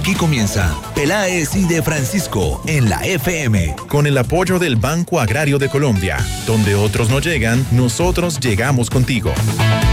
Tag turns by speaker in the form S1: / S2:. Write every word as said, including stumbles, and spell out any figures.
S1: Aquí comienza Peláez y de Francisco en la F M.
S2: Con el apoyo del Banco Agrario de Colombia, donde otros no llegan, nosotros llegamos contigo.